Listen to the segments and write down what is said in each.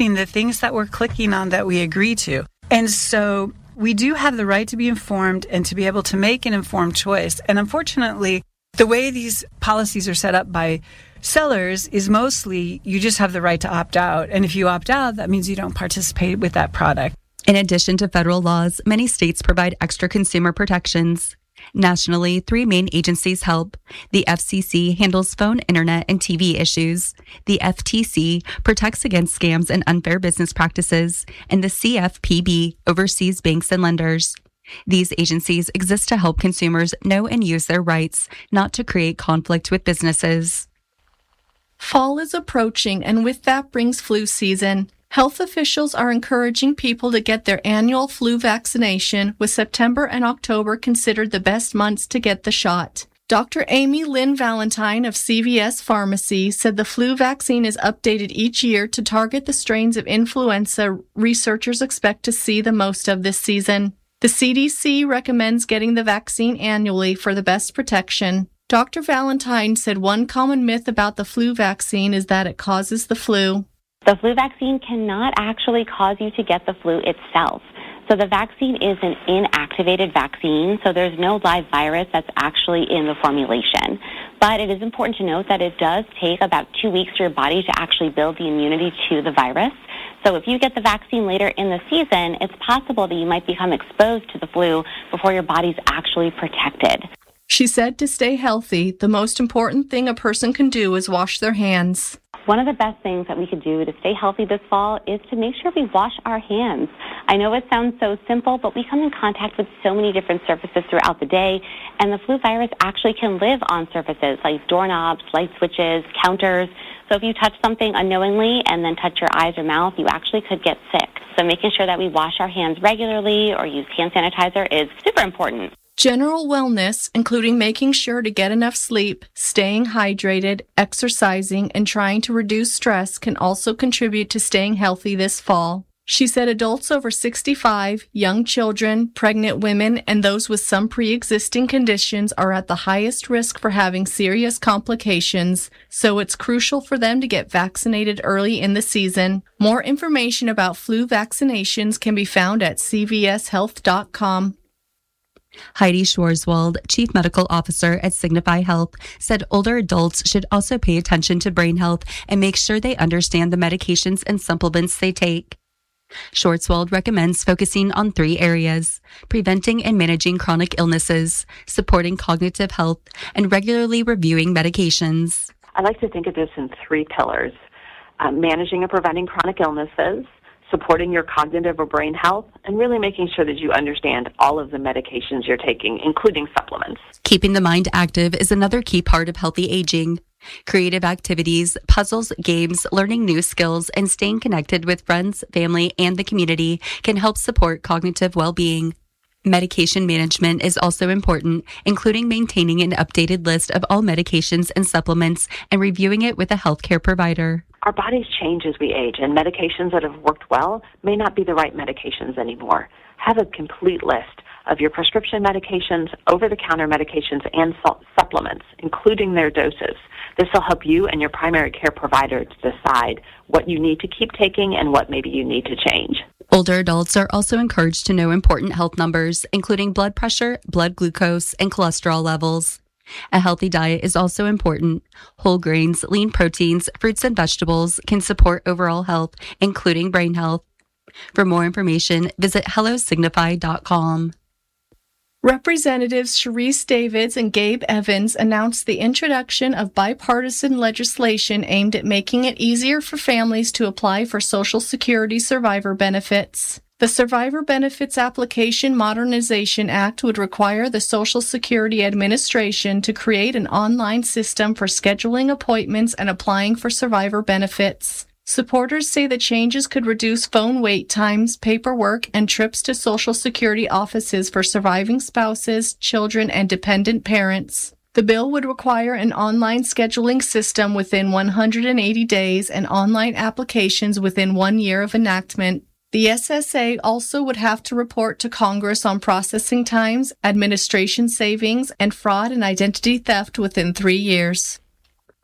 choosing the things that we're clicking on that we agree to. And so we do have the right to be informed and to be able to make an informed choice. And unfortunately, the way these policies are set up by sellers is mostly you just have the right to opt out. And if you opt out, that means you don't participate with that product. In addition to federal laws, many states provide extra consumer protections. Nationally, 3 main agencies help. The FCC handles phone, internet, and TV issues. The FTC protects against scams and unfair business practices. And the CFPB oversees banks and lenders. These agencies exist to help consumers know and use their rights, not to create conflict with businesses. Fall is approaching, and with that brings flu season. Health officials are encouraging people to get their annual flu vaccination, with September and October considered the best months to get the shot. Dr. Amy Lynn Valentine of CVS Pharmacy said the flu vaccine is updated each year to target the strains of influenza researchers expect to see the most of this season. The CDC recommends getting the vaccine annually for the best protection. Dr. Valentine said one common myth about the flu vaccine is that it causes the flu. The flu vaccine cannot actually cause you to get the flu itself. So the vaccine is an inactivated vaccine, so there's no live virus that's actually in the formulation. But it is important to note that it does take about 2 weeks for your body to actually build the immunity to the virus. So if you get the vaccine later in the season, it's possible that you might become exposed to the flu before your body's actually protected. She said to stay healthy, the most important thing a person can do is wash their hands. One of the best things that we could do to stay healthy this fall is to make sure we wash our hands. I know it sounds so simple, but we come in contact with so many different surfaces throughout the day, and the flu virus actually can live on surfaces like doorknobs, light switches, counters. So if you touch something unknowingly and then touch your eyes or mouth, you actually could get sick. So making sure that we wash our hands regularly or use hand sanitizer is super important. General wellness, including making sure to get enough sleep, staying hydrated, exercising, and trying to reduce stress, can also contribute to staying healthy this fall. She said adults over 65, young children, pregnant women, and those with some pre-existing conditions are at the highest risk for having serious complications, so it's crucial for them to get vaccinated early in the season. More information about flu vaccinations can be found at cvshealth.com. Heidi Schwarzwald, Chief Medical Officer at Signify Health, said older adults should also pay attention to brain health and make sure they understand the medications and supplements they take. Schwarzwald recommends focusing on 3 areas: preventing and managing chronic illnesses, supporting cognitive health, and regularly reviewing medications. I like to think of this in 3 pillars: managing and preventing chronic illnesses, supporting your cognitive or brain health, and really making sure that you understand all of the medications you're taking, including supplements. Keeping the mind active is another key part of healthy aging. Creative activities, puzzles, games, learning new skills, and staying connected with friends, family, and the community can help support cognitive well-being. Medication management is also important, including maintaining an updated list of all medications and supplements and reviewing it with a healthcare provider. Our bodies change as we age, and medications that have worked well may not be the right medications anymore. Have a complete list of your prescription medications, over-the-counter medications, and supplements, including their doses. This will help you and your primary care provider to decide what you need to keep taking and what maybe you need to change. Older adults are also encouraged to know important health numbers, including blood pressure, blood glucose, and cholesterol levels. A healthy diet is also important. Whole grains, lean proteins, fruits, and vegetables can support overall health, including brain health. For more information, visit hellosignify.com. Representatives Sharice Davids and Gabe Evans announced the introduction of bipartisan legislation aimed at making it easier for families to apply for Social Security survivor benefits. The Survivor Benefits Application Modernization Act would require the Social Security Administration to create an online system for scheduling appointments and applying for survivor benefits. Supporters say the changes could reduce phone wait times, paperwork, and trips to Social Security offices for surviving spouses, children, and dependent parents. The bill would require an online scheduling system within 180 days and online applications within 1 year of enactment. The SSA also would have to report to Congress on processing times, administration savings, and fraud and identity theft within 3 years.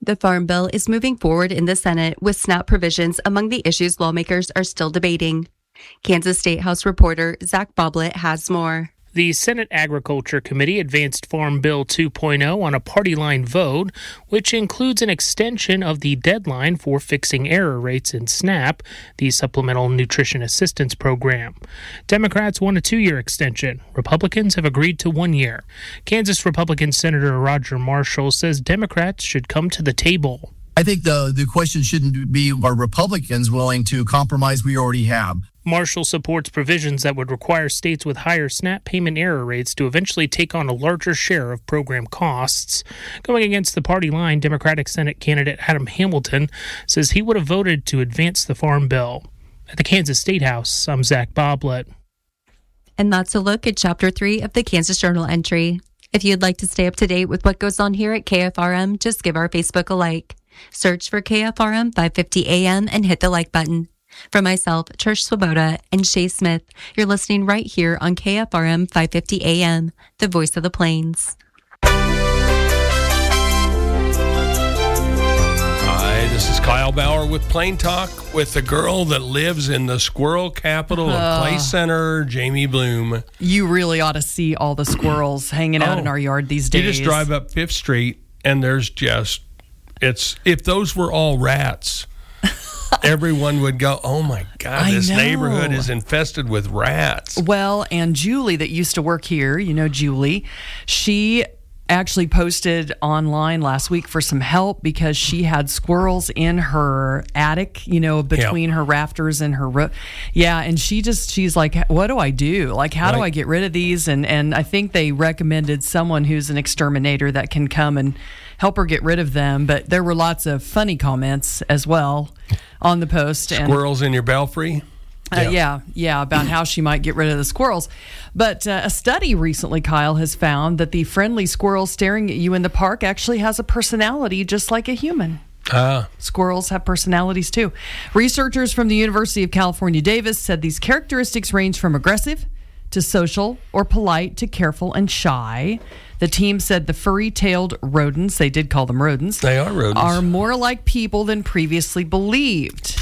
The Farm Bill is moving forward in the Senate with SNAP provisions among the issues lawmakers are still debating. Kansas State House reporter Zach Boblet has more. The Senate Agriculture Committee advanced Farm Bill 2.0 on a party line vote, which includes an extension of the deadline for fixing error rates in SNAP, the Supplemental Nutrition Assistance Program. Democrats want a 2-year extension. Republicans have agreed to 1 year. Kansas Republican Senator Roger Marshall says Democrats should come to the table. I think the question shouldn't be, are Republicans willing to compromise we already have? Marshall supports provisions that would require states with higher SNAP payment error rates to eventually take on a larger share of program costs. Going against the party line, Democratic Senate candidate Adam Hamilton says he would have voted to advance the Farm Bill. At the Kansas State House, I'm Zach Boblet. And that's a look at Chapter 3 of the Kansas Journal entry. If you'd like to stay up to date with what goes on here at KFRM, just give our Facebook a like. Search for KFRM 550 AM and hit the like button. For myself, Trish Swoboda, and Shay Smith, you're listening right here on KFRM 550 AM, the voice of the Plains. Hi, this is Kyle Bauer with Plain Talk with the girl that lives in the squirrel capital of Clay Center, Jamie Bloom. You really ought to see all the squirrels hanging out in our yard these days. You just drive up 5th Street, and there's just, if those were all rats, everyone would go, oh my God, this neighborhood is infested with rats. Well, and Julie that used to work here, you know Julie, she actually posted online last week for some help because she had squirrels in her attic, between her rafters and her roof. Yeah, and she's like, what do I do? Like, how do I get rid of these? And I think they recommended someone who's an exterminator that can come and help her get rid of them. But there were lots of funny comments as well on the post. Squirrels in your belfry? Yeah, about how she might get rid of the squirrels. But a study recently, Kyle, has found that the friendly squirrel staring at you in the park actually has a personality just like a human. Squirrels have personalities too. Researchers from the University of California, Davis said these characteristics range from aggressive to social or polite to careful and shy. The team said the furry-tailed rodents, they did call them rodents, they are rodents, are more like people than previously believed.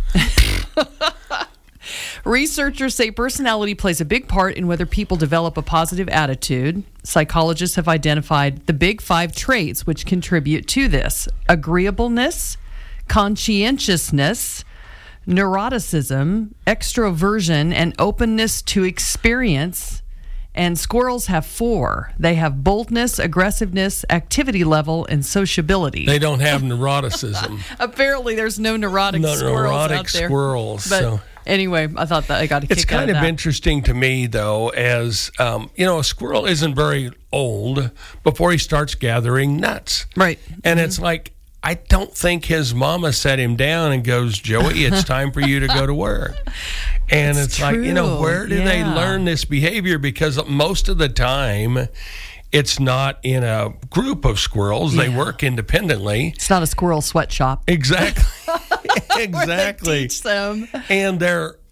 Researchers say personality plays a big part in whether people develop a positive attitude. Psychologists have identified the big 5 traits which contribute to this: agreeableness, conscientiousness, neuroticism, extroversion, and openness to experience. And squirrels have 4. They have boldness, aggressiveness, activity level, and sociability. They don't have neuroticism. Apparently, there's no neurotic squirrels out there. But anyway, I thought that I got a kick out of that. It's kind of interesting to me, though, as, a squirrel isn't very old before he starts gathering nuts. Right. And it's like, I don't think his mama set him down and goes, Joey, it's time for you to go to work. And it's true. Like, where do they learn this behavior? Because most of the time, it's not in a group of squirrels. They work independently. It's not a squirrel sweatshop. Exactly. Exactly. Where they teach them. And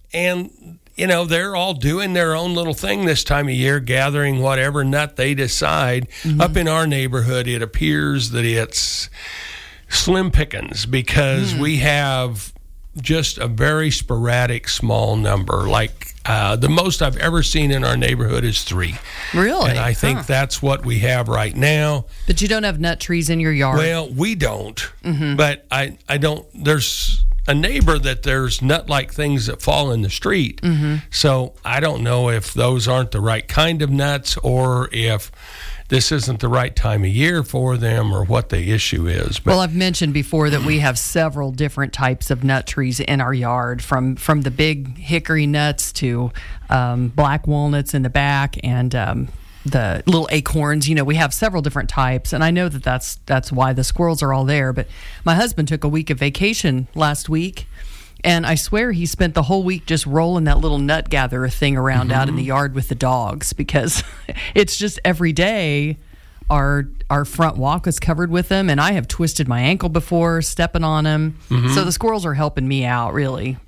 they're all doing their own little thing this time of year, gathering whatever nut they decide. Mm-hmm. Up in our neighborhood, it appears that it's slim pickings because we have just a very sporadic small number. Like the most I've ever seen in our neighborhood is 3. Really? And I think that's what we have right now. But you don't have nut trees in your yard? Well, we don't. Mm-hmm. But I don't. There's a neighbor that there's nut-like things that fall in the street. Mm-hmm. So I don't know if those aren't the right kind of nuts or if this isn't the right time of year for them or what the issue is. But, well, I've mentioned before that we have several different types of nut trees in our yard, from the big hickory nuts to black walnuts in the back and the little acorns. We have several different types, and I know that's why the squirrels are all there. But my husband took a week of vacation last week, and I swear he spent the whole week just rolling that little nut gatherer thing around out in the yard with the dogs, because it's just every day our front walk was covered with them, and I have twisted my ankle before stepping on them. Mm-hmm. So the squirrels are helping me out, really.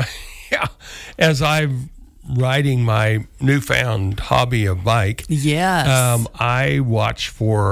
As I'm riding my newfound hobby of bike, yes, I watch for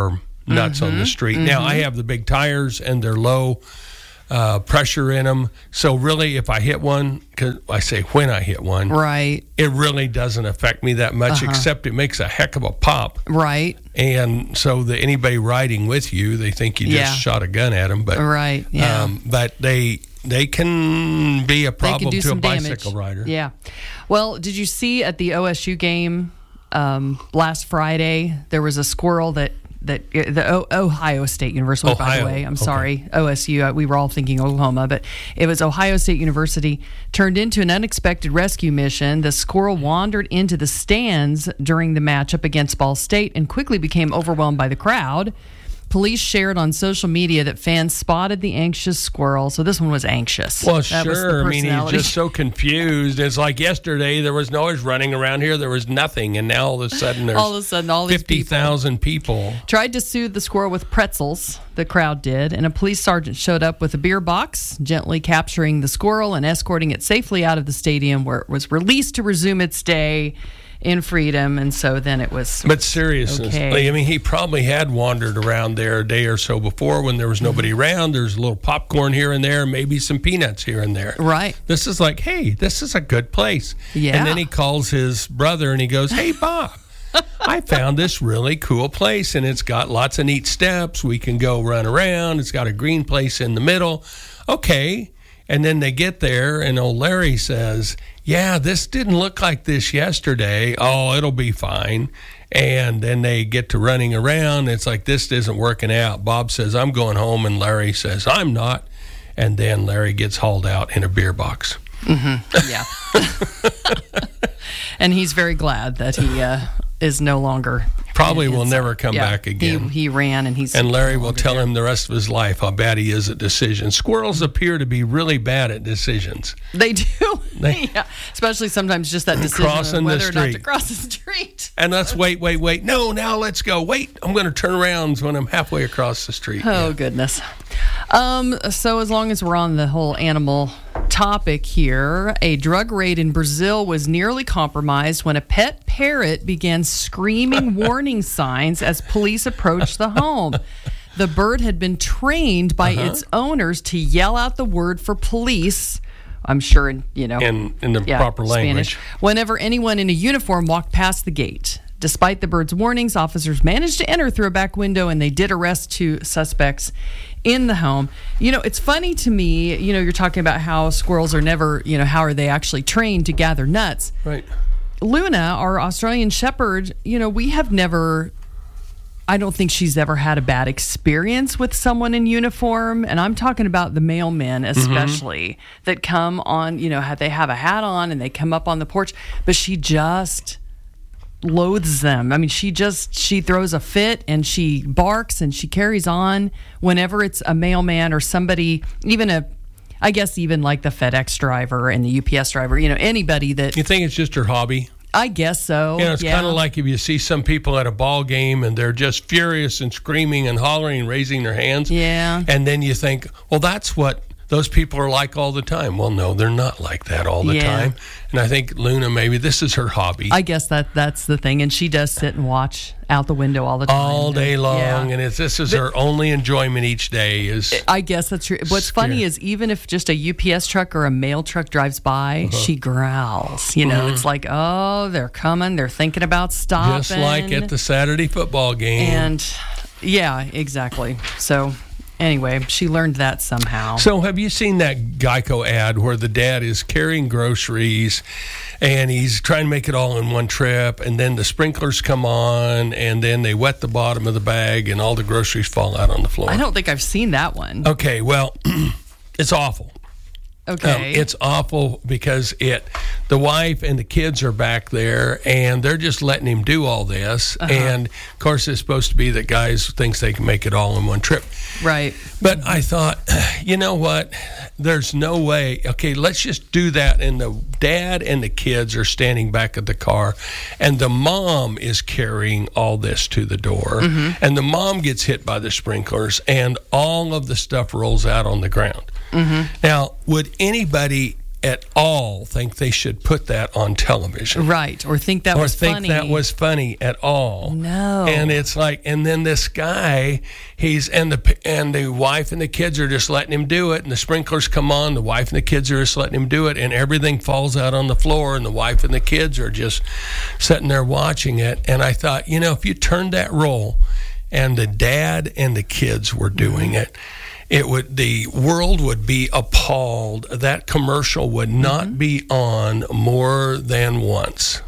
nuts on the street. Now, I have the big tires, and they're low pressure in them. So really, if I hit one, because I say when I hit one, right, it really doesn't affect me that much, except it makes a heck of a pop. Right. And so anybody riding with you, they think you just shot a gun at them. But, right, yeah. But they can be a problem to a bicycle damage. rider. Yeah. Well, did you see at the OSU game last Friday, there was a squirrel that the Ohio State University, by the way. I'm sorry, OSU. We were all thinking Oklahoma, but it was Ohio State University. Turned into an unexpected rescue mission. The squirrel wandered into the stands during the matchup against Ball State and quickly became overwhelmed by the crowd. Police shared on social media that fans spotted the anxious squirrel. So this one was anxious. Well, sure. I mean, he's just so confused. It's like yesterday, there was noise running around here. There was nothing. And now all of a sudden, there's all these 50,000 people. Tried to soothe the squirrel with pretzels, the crowd did. And a police sergeant showed up with a beer box, gently capturing the squirrel and escorting it safely out of the stadium, where it was released to resume its day in freedom. And so then it was But seriously, okay. I mean, he probably had wandered around there a day or so before when there was nobody around. There's a little popcorn here and there, maybe some peanuts here and there. Right. This is like, hey, this is a good place. Yeah. And then he calls his brother and he goes, hey, Bob, I found this really cool place, and it's got lots of neat steps. We can go run around. It's got a green place in the middle. Okay. And then they get there, and old Larry says, yeah, this didn't look like this yesterday. Oh, it'll be fine. And then they get to running around. It's like, this isn't working out. Bob says, I'm going home. And Larry says, I'm not. And then Larry gets hauled out in a beer box. Yeah. And he's very glad that he is no longer. Probably will never come back again. He ran, and Larry will tell him the rest of his life how bad he is at decisions. Squirrels appear to be really bad at decisions. They do. Yeah. Especially sometimes just that decision of whether or not to cross the street. And let's wait. No, now let's go. Wait, I'm going to turn around when I'm halfway across the street. Oh, goodness. So as long as we're on the whole animal topic here, a drug raid in Brazil was nearly compromised when a pet parrot began screaming warning signs as police approached the home. The bird had been trained by its owners to yell out the word for police, I'm sure in the proper language, Spanish, whenever anyone in a uniform walked past the gate. Despite the bird's warnings, officers managed to enter through a back window, and they did arrest 2 suspects in the home. It's funny to me, you're talking about how squirrels are never, how are they actually trained to gather nuts? Right. Luna, our Australian Shepherd, we have never, I don't think she's ever had a bad experience with someone in uniform. And I'm talking about the mailmen especially that come on, they have a hat on and they come up on the porch, but she just loathes them. I mean, she throws a fit and she barks and she carries on whenever it's a mailman or somebody, even like the FedEx driver and the UPS driver, anybody that... You think it's just her hobby? I guess so. It's kind of like if you see some people at a ball game and they're just furious and screaming and hollering and raising their hands. Yeah. And then you think, well, that's what those people are like all the time. Well, no, they're not like that all the time. And I think Luna, maybe this is her hobby. I guess that's the thing. And she does sit and watch out the window all the time. All day long. And this is her only enjoyment each day. I guess that's true. What's funny is even if just a UPS truck or a mail truck drives by, she growls. It's like, oh, they're coming. They're thinking about stopping. Just like at the Saturday football game. And yeah, exactly. So... Anyway, she learned that somehow. So have you seen that Geico ad where the dad is carrying groceries and he's trying to make it all in one trip, and then the sprinklers come on and then they wet the bottom of the bag and all the groceries fall out on the floor? I don't think I've seen that one. Okay, well, it's awful. Okay. It's awful because the wife and the kids are back there and they're just letting him do all this. And of course, it's supposed to be that guys thinks they can make it all in one trip. Right. But I thought, you know what? There's no way. Okay, let's just do that. And the dad and the kids are standing back at the car and the mom is carrying all this to the door. And the mom gets hit by the sprinklers and all of the stuff rolls out on the ground. Now, would anybody at all think they should put that on television. Right. Or think that was funny. Or think that was funny at all. No. And it's like, and then this guy, and the wife and the kids are just letting him do it, and the sprinklers come on, the wife and the kids are just letting him do it, and everything falls out on the floor, and the wife and the kids are just sitting there watching it. And I thought, if you turned that role and the dad and the kids were doing it, the world would be appalled. That commercial would not be on more than once.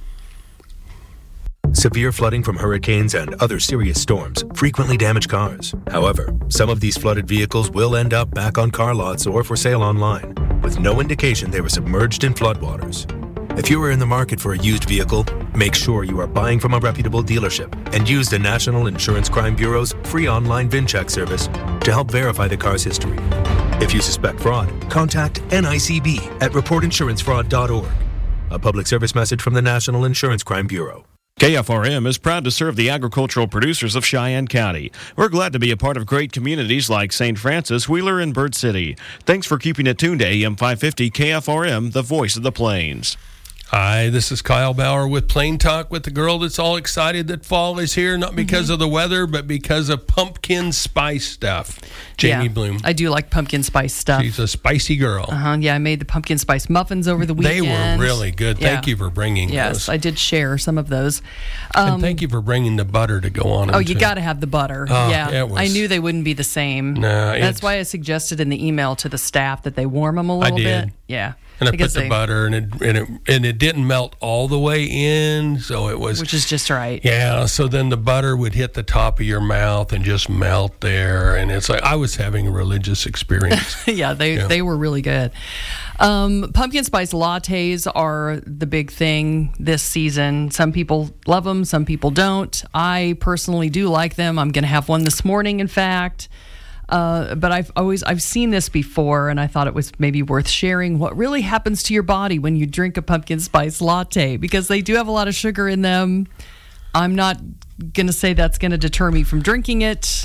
Severe flooding from hurricanes and other serious storms frequently damage cars. However, some of these flooded vehicles will end up back on car lots or for sale online, with no indication they were submerged in floodwaters. If you are in the market for a used vehicle, make sure you are buying from a reputable dealership and use the National Insurance Crime Bureau's free online VIN check service to help verify the car's history. If you suspect fraud, contact NICB at reportinsurancefraud.org. A public service message from the National Insurance Crime Bureau. KFRM is proud to serve the agricultural producers of Cheyenne County. We're glad to be a part of great communities like St. Francis, Wheeler, and Bird City. Thanks for keeping it tuned to AM 550 KFRM, the voice of the plains. Hi, this is Kyle Bauer with Plain Talk with the girl that's all excited that fall is here, not because of the weather, but because of pumpkin spice stuff. Jamie Bloom. I do like pumpkin spice stuff. She's a spicy girl. Yeah, I made the pumpkin spice muffins over the weekend. They were really good. Thank you for bringing those. Yes, I did share some of those. And thank you for bringing the butter to go on them. Oh, you got to have the butter. I knew they wouldn't be the same. No, that's why I suggested in the email to the staff that they warm them a little bit. Yeah. And I put the butter, and it didn't melt all the way in, so it was... Which is just right. Yeah, so then the butter would hit the top of your mouth and just melt there, and it's like I was having a religious experience. They were really good. Pumpkin spice lattes are the big thing this season. Some people love them, some people don't. I personally do like them. I'm going to have one this morning, in fact. But I've seen this before, and I thought it was maybe worth sharing what really happens to your body when you drink a pumpkin spice latte, because they do have a lot of sugar in them. I'm not going to say that's going to deter me from drinking it.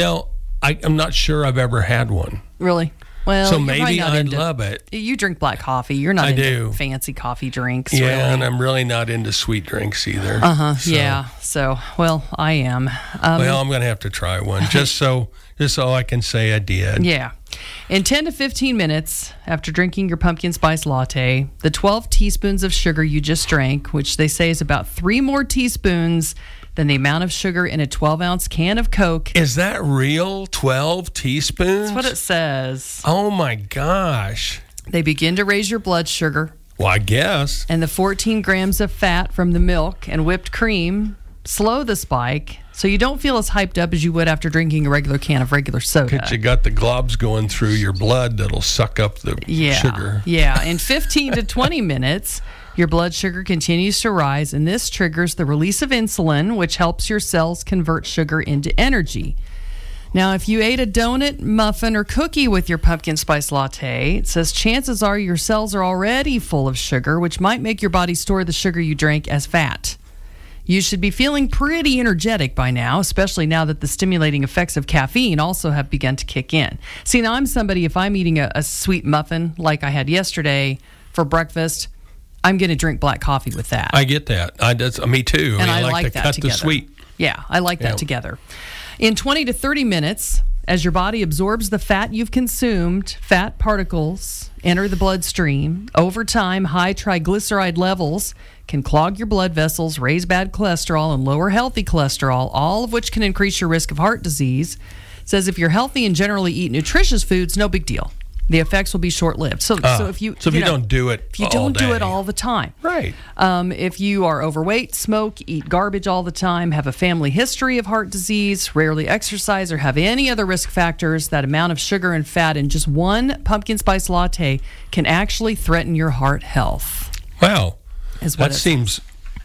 I'm not sure I've ever had one. Really? Well, so maybe I'd love it. You drink black coffee. You're not into fancy coffee drinks. Yeah, really. And I'm really not into sweet drinks either. Yeah. So, I am. I'm going to have to try one just so I can say I did. Yeah. In 10 to 15 minutes after drinking your pumpkin spice latte, the 12 teaspoons of sugar you just drank, which they say is about 3 more teaspoons than the amount of sugar in a 12-ounce can of Coke. Is that real? 12 teaspoons? That's what it says. Oh, my gosh. They begin to raise your blood sugar. Well, I guess. And the 14 grams of fat from the milk and whipped cream slow the spike, so you don't feel as hyped up as you would after drinking a regular can of regular soda. Because you got the globs going through your blood that'll suck up the sugar. Yeah. In 15 to 20 minutes, your blood sugar continues to rise, and this triggers the release of insulin, which helps your cells convert sugar into energy. Now, if you ate a donut, muffin, or cookie with your pumpkin spice latte, it says chances are your cells are already full of sugar, which might make your body store the sugar you drank as fat. You should be feeling pretty energetic by now, especially now that the stimulating effects of caffeine also have begun to kick in. See, now I'm somebody, if I'm eating a sweet muffin like I had yesterday for breakfast, I'm going to drink black coffee with that. I get that. Me too. And I like to that cut together. The sweet. Yeah, I like that together. In 20 to 30 minutes, as your body absorbs the fat you've consumed, fat particles enter the bloodstream. Over time, high triglyceride levels can clog your blood vessels, raise bad cholesterol, and lower healthy cholesterol, all of which can increase your risk of heart disease. It says if you're healthy and generally eat nutritious foods, no big deal. The effects will be short-lived. So if you don't do it, if you don't do it all the time, right? If you are overweight, smoke, eat garbage all the time, have a family history of heart disease, rarely exercise, or have any other risk factors, that amount of sugar and fat in just one pumpkin spice latte can actually threaten your heart health. Wow, that seems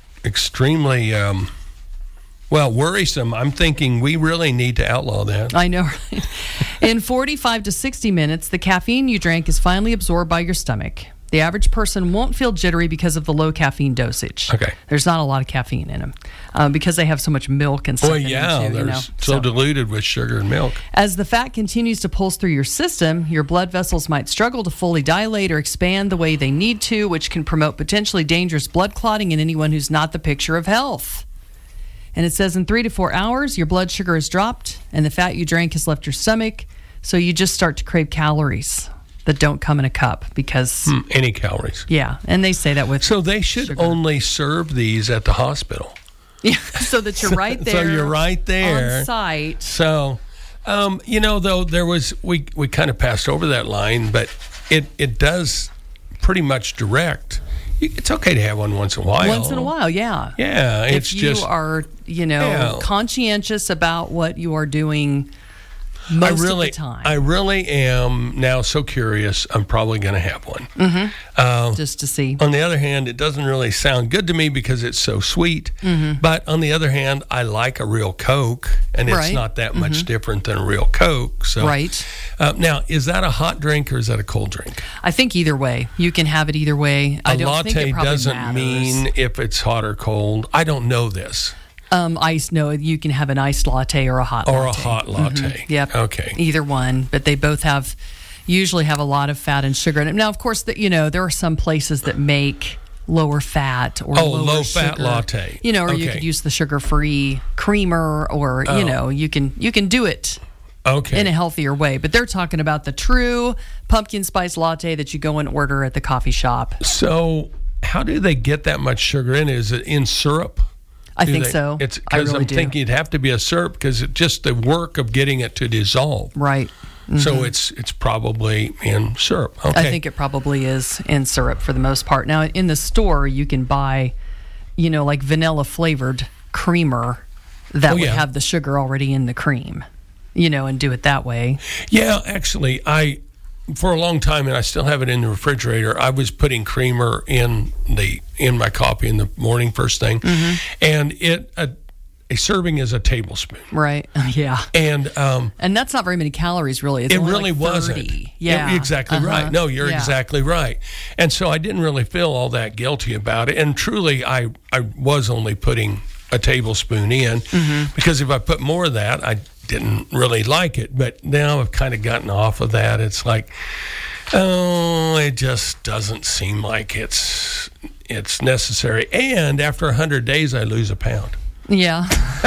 extremely worrisome. I'm thinking we really need to outlaw that. I know, right? In 45 to 60 minutes, the caffeine you drank is finally absorbed by your stomach. The average person won't feel jittery because of the low caffeine dosage. Okay. There's not a lot of caffeine in them because they have so much milk and stuff. Well, yeah, they're so diluted with sugar and milk. As the fat continues to pulse through your system, your blood vessels might struggle to fully dilate or expand the way they need to, which can promote potentially dangerous blood clotting in anyone who's not the picture of health. And it says in 3 to 4 hours, your blood sugar has dropped and the fat you drank has left your stomach, so you just start to crave calories that don't come in a cup because... any calories. Yeah, and they say that with So they should sugar. only serve these at the hospital. Yeah, so that you're right there. So you're right there. On site. So, though, there was... We kind of passed over that line, but it does pretty much direct... It's okay to have one once in a while. Once in a while, yeah. Yeah, it's if you just... are, conscientious about what you are doing... Most of the time. I really am now so curious. I'm probably going to have one. Just to see. On the other hand, it doesn't really sound good to me because it's so sweet. But on the other hand, I like a real Coke, and it's not that much different than a real Coke. So, now, is that a hot drink or is that a cold drink? I think either way. You can have it either way. I don't think it probably doesn't matters. mean if it's hot or cold. I don't know this. Ice, no, you can have an iced latte or a hot latte. Or a hot latte. Yep. Okay. Either one, but they both usually have a lot of fat and sugar in it. Now, of course, there are some places that make lower fat or low sugar, fat latte. Or you could use the sugar-free creamer or, you can do it in a healthier way. But they're talking about the true pumpkin spice latte that you go and order at the coffee shop. So how do they get that much sugar in? Is it in syrup? I think so. It's because I'm thinking it'd have to be a syrup because it's just the work of getting it to dissolve. Right. So it's probably in syrup. Okay. I think it probably is in syrup for the most part. Now, in the store, you can buy, like vanilla flavored creamer that would have the sugar already in the cream, and do it that way. Yeah, actually, for a long time, and I still have it in the refrigerator, I was putting creamer in my coffee in the morning first thing, and a serving is a tablespoon. Right. Yeah. And that's not very many calories, really. It's it only really like 30. wasn't. Yeah. Exactly right. No, you're exactly right. And so I didn't really feel all that guilty about it. And truly, I was only putting a tablespoon in because if I put more of that, I didn't really like it. But now I've kind of gotten off of that. It's like, it just doesn't seem like it's necessary. And after 100 days, I lose a pound. Yeah.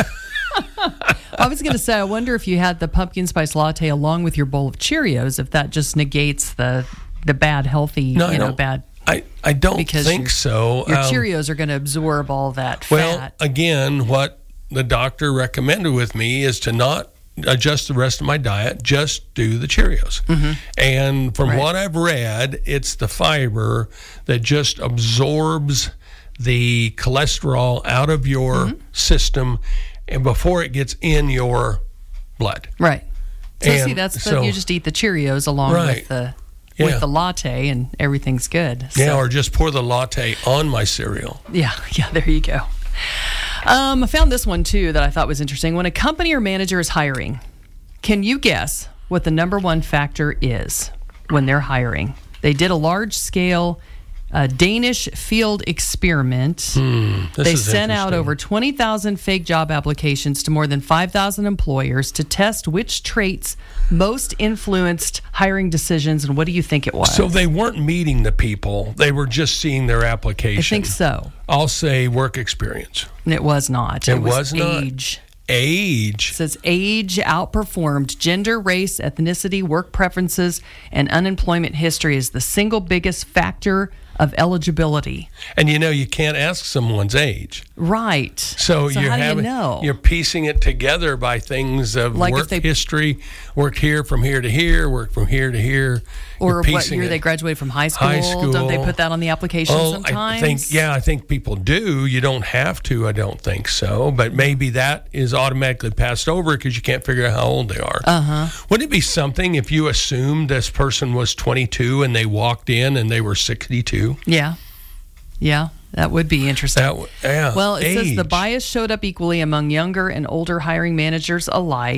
I was going to say, I wonder if you had the pumpkin spice latte along with your bowl of Cheerios, if that just negates the bad healthy, bad. I don't think so. Your Cheerios are going to absorb all that fat. Well, again, what the doctor recommended with me is to not adjust the rest of my diet, just do the Cheerios. And from what I've read, it's the fiber that just absorbs the cholesterol out of your system and before it gets in your blood. Right. So you just eat the Cheerios along with the latte and everything's good. So. Yeah, or just pour the latte on my cereal. Yeah, there you go. I found this one too that I thought was interesting. When a company or manager is hiring, can you guess what the number one factor is when they're hiring? They did a large-scale Danish field experiment. They sent out over 20,000 fake job applications to more than 5,000 employers to test which traits most influenced hiring decisions. And what do you think it was? So they weren't meeting the people. They were just seeing their application. I think so. I'll say work experience. It was not. It was age. Not. Age. It says age outperformed gender, race, ethnicity, work preferences, and unemployment history is the single biggest factor of eligibility. And you can't ask someone's age. Right. So how do you know? You're piecing it together by things of like work history, worked here from here to here, worked from here to here. Or what year they graduated from high school. Don't they put that on the application sometimes? I think people do. You don't have to. I don't think so. But maybe that is automatically passed over because you can't figure out how old they are. Wouldn't it be something if you assumed this person was 22 and they walked in and they were 62? Yeah, that would be interesting. Well, it says the bias showed up equally among younger and older hiring managers alike.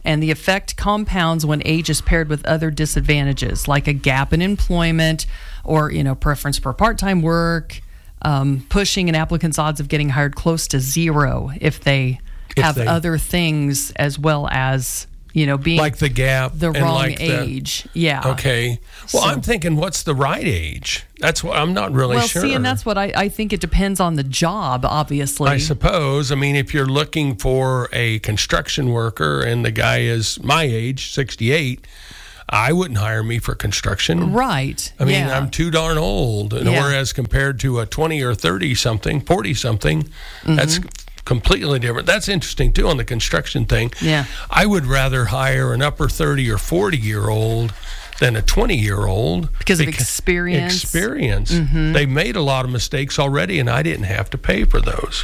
and the effect compounds when age is paired with other disadvantages, like a gap in employment or, preference for part-time work, pushing an applicant's odds of getting hired close to zero if they have other things as well as, being like the gap, the and wrong like age. Yeah. Okay. Well, I'm thinking, what's the right age? That's what I'm not really sure. Well, see, and that's what I think it depends on the job, obviously. I suppose. I mean, if you're looking for a construction worker and the guy is my age, 68, I wouldn't hire me for construction. Right. I mean, I'm too darn old. And Yeah. whereas compared to a 20 or 30-something, 40-something, that's completely different. That's interesting, too, on the construction thing. Yeah. I would rather hire an upper 30 or 40-year-old than a 20-year-old. Because of experience. Experience. They made a lot of mistakes already, and I didn't have to pay for those.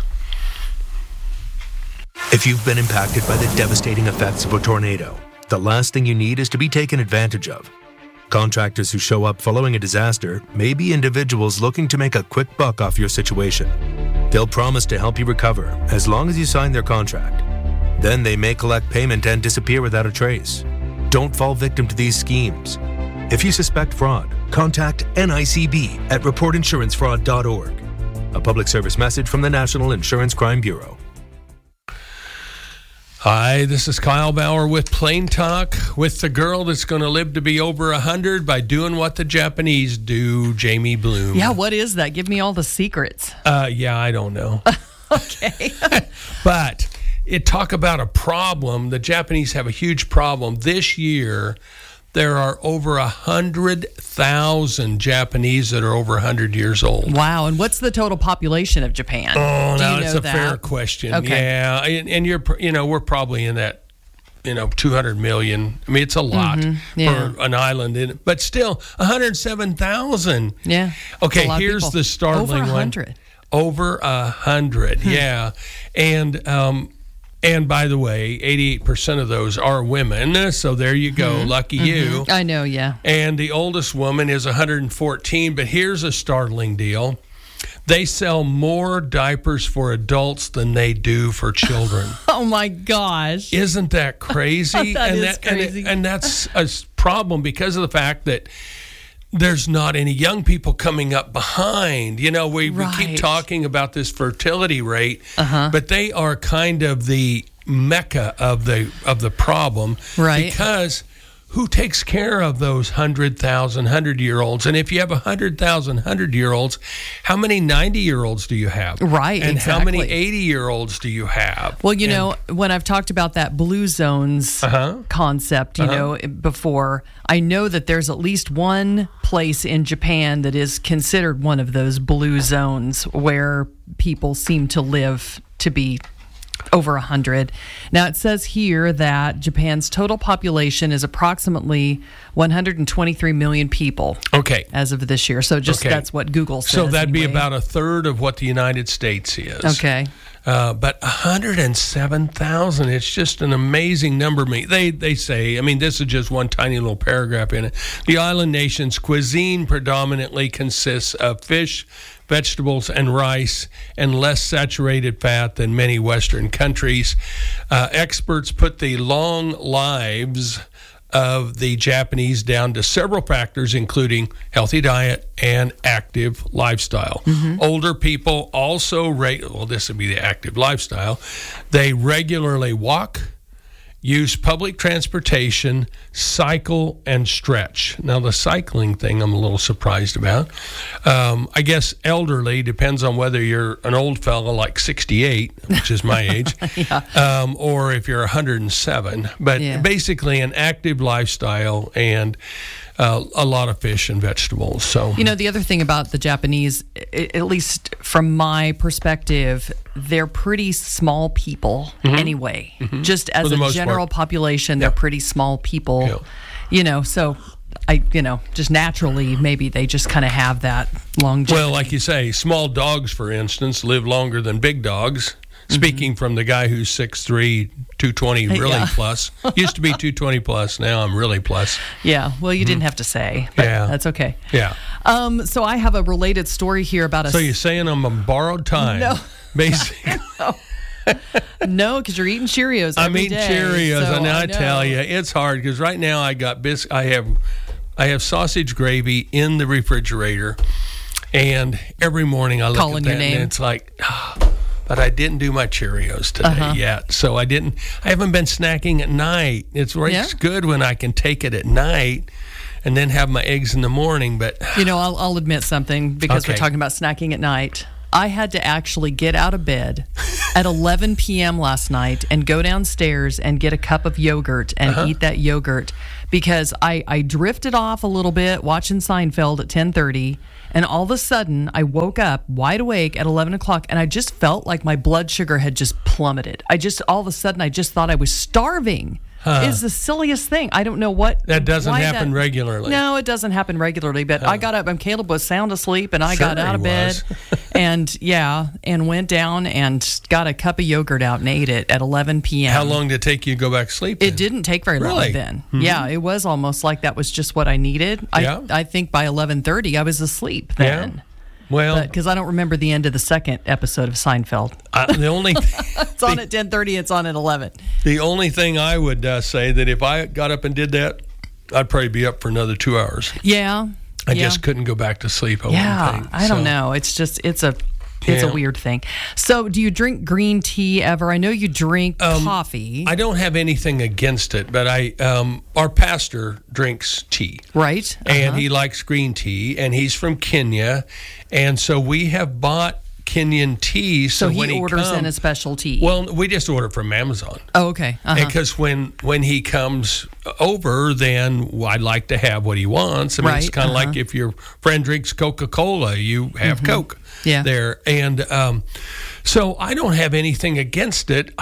If you've been impacted by the devastating effects of a tornado, the last thing you need is to be taken advantage of. Contractors who show up following a disaster may be individuals looking to make a quick buck off your situation. They'll promise to help you recover as long as you sign their contract. Then they may collect payment and disappear without a trace. Don't fall victim to these schemes. If you suspect fraud, contact NICB at reportinsurancefraud.org. A public service message from the National Insurance Crime Bureau. Hi, this is Kyle Bauer with Plain Talk, with the girl that's going to live to be over 100 by doing what the Japanese do, Jamie Bloom. Yeah, what is that? Give me all the secrets. Yeah, I don't know. Okay. But talk about a problem. The Japanese have a huge problem. This year, there are over 100,000 Japanese that are over 100 years old. Wow. And what's the total population of Japan? Oh, now it's a fair question. Okay. Yeah. And we're probably in that, 200 million. I mean, it's a lot for an island. But still, 107,000. Yeah. Okay, here's the startling one. Over 100. Yeah. And by the way, 88% of those are women. So there you go. Lucky you. I know, yeah. And the oldest woman is 114. But here's a startling deal. They sell more diapers for adults than they do for children. Oh, my gosh. Isn't that crazy? That is crazy. And that's a problem because of the fact that there's not any young people coming up behind. We keep talking about this fertility rate, but they are kind of the mecca of the problem. Right. Because who takes care of those 100,000 100-year-olds? And if you have 100,000 100-year-olds, how many 90-year-olds do you have? Right, and exactly. how many 80-year-olds do you have? Well, when I've talked about that blue zones concept, before, I know that there's at least one place in Japan that is considered one of those blue zones where people seem to live to be over 100. Now, it says here that Japan's total population is approximately 123 million people. Okay. As of this year. So that's what Google says. So that'd be anyway. about a third of what the United States is. Okay. But 107,000, it's just an amazing number. They say, this is just one tiny little paragraph in it. The island nation's cuisine predominantly consists of fish, vegetables, and rice, and less saturated fat than many Western countries. Experts put the long lives of the Japanese down to several factors, including healthy diet and active lifestyle. Older people also, this would be the active lifestyle, they regularly walk, use public transportation, cycle, and stretch. Now, the cycling thing I'm a little surprised about. I guess elderly depends on whether you're an old fella like 68, which is my age, or if you're 107. But basically an active lifestyle and a lot of fish and vegetables. So the other thing about the Japanese, at least from my perspective, they're pretty small people anyway. Just as a general population, they're pretty small people. So just naturally, maybe they just kind of have that longevity. Well, like you say, small dogs, for instance, live longer than big dogs. Speaking from the guy who's 6'3", 220 really plus. Used to be 220 plus. Now I'm really plus. Yeah. Well, you didn't have to say. But that's okay. Yeah. So I have a related story here about So you're saying I'm on borrowed time? No. Basically. No, because you're eating Cheerios. I'm every eating day, Cheerios, so and I know. tell you, it's hard because right now I got I have sausage gravy in the refrigerator, and every morning I look Calling at your that name. and it's like, but I didn't do my Cheerios today yet, so I haven't been snacking at night. It's good when I can take it at night and then have my eggs in the morning. But I'll admit something because we're talking about snacking at night. I had to actually get out of bed at 11 p.m. last night and go downstairs and get a cup of yogurt and eat that yogurt because I drifted off a little bit watching Seinfeld at 10:30, and all of a sudden I woke up wide awake at 11 o'clock, and I just felt like my blood sugar had just plummeted. All of a sudden I just thought I was starving. It's the silliest thing. I don't know what. That doesn't happen regularly. No, it doesn't happen regularly. But I got up, and Caleb was sound asleep, and I got out of bed, and went down and got a cup of yogurt out and ate it at 11 p.m. How long did it take you to go back to sleep then? It didn't take very long then. Mm-hmm. Yeah, it was almost like that was just what I needed. I think by 11:30 I was asleep then. Yeah. Well, because I don't remember the end of the second episode of Seinfeld. The only it's on at 10:30. It's on at 11. The only thing I would say that if I got up and did that, I'd probably be up for another 2 hours. Yeah, I just couldn't go back to sleep. I don't know. It's a weird thing. So, do you drink green tea ever? I know you drink coffee. I don't have anything against it, but our pastor drinks tea. Right. And he likes green tea, and he's from Kenya. And so we have bought Kenyan tea. So when he orders in a special tea. Well, we just order from Amazon. Oh, okay. Because when he comes over, then I'd like to have what he wants. I mean, it's kind of like if your friend drinks Coca-Cola, you have Coke there. And so I don't have anything against it.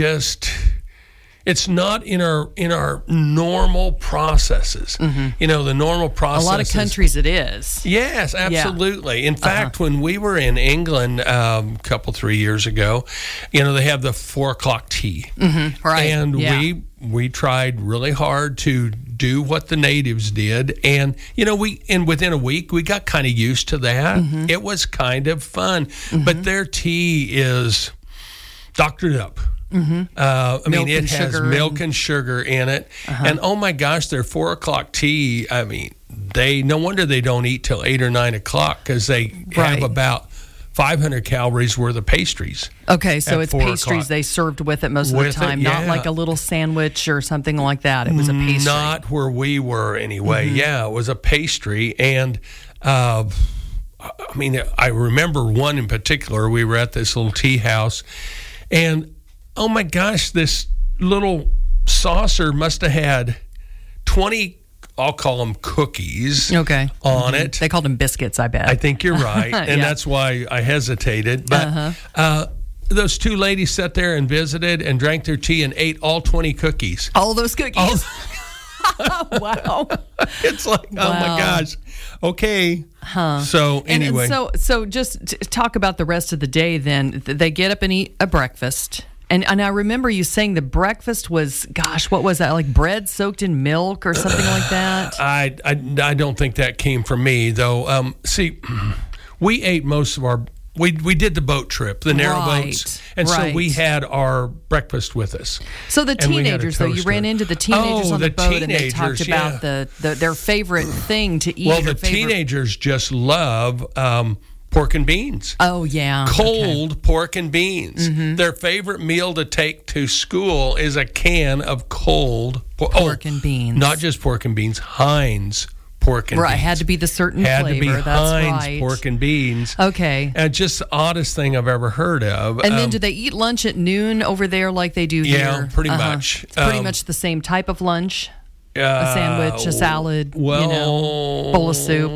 It's not in our normal processes. Mm-hmm. The normal processes. A lot of countries it is. Yes, absolutely. In fact, when we were in England a couple, 3 years ago, they have the 4 o'clock tea. Mm-hmm. Right. And we tried really hard to do what the natives did. And, within a week, we got kind of used to that. Mm-hmm. It was kind of fun. Mm-hmm. But their tea is doctored up. Mm-hmm. It has milk and sugar in it. And oh my gosh, their 4 o'clock tea, no wonder they don't eat till 8 or 9 o'clock because they have about 500 calories worth of pastries. Okay, so it's pastries they served with it most of the time, not like a little sandwich or something like that. It was a pastry. Not where we were anyway. Mm-hmm. Yeah, it was a pastry. And I remember one in particular. We were at this little tea house, and oh my gosh, this little saucer must have had 20, I'll call them cookies, on it. They called them biscuits, I bet. I think you're right, and that's why I hesitated. But those two ladies sat there and visited and drank their tea and ate all 20 cookies. All those cookies? Wow. It's like, oh my gosh. Okay. So anyway. And so just talk about the rest of the day then. They get up and eat a breakfast. And I remember you saying the breakfast was, gosh, what was that? Like bread soaked in milk or something like that? I don't think that came from me, though. See, we ate most of our... We did the boat trip, the narrow boats, and so we had our breakfast with us. So the teenagers, though, you ran into the teenagers on the boat, and they talked about their favorite thing to eat. Well, the teenagers just love pork and beans. Oh, yeah. Cold pork and beans. Mm-hmm. Their favorite meal to take to school is a can of cold pork and beans. Not just pork and beans, Heinz pork and beans. Right, had to be the certain flavor. Had to be That's Heinz right. pork and beans. Okay. And just the oddest thing I've ever heard of. And then do they eat lunch at noon over there like they do here? Yeah, pretty much. It's pretty much the same type of lunch? A sandwich, a salad, bowl of soup?